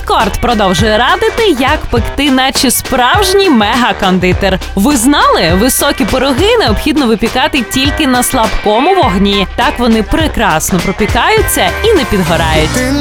Фудкорт продовжує радити, як пекти, наче справжній мега-кондитер. Ви знали? Високі пироги необхідно випікати тільки на слабкому вогні. Так вони прекрасно пропікаються і не підгорають.